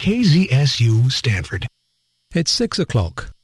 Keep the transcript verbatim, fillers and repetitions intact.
K Z S U Stanford. It's six o'clock.